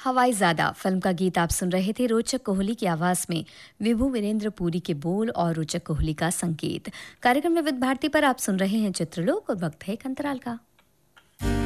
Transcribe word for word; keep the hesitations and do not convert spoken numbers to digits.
Hawaizaada film का गीत आप सुन रहे थे रोचक कोहली की आवाज में। विभू वीरेंद्र पुरी के बोल और रोचक कोहली का संगीत। कार्यक्रम विविध भारती पर आप सुन रहे हैं चित्रलोक और वक्त है एक अंतराल का।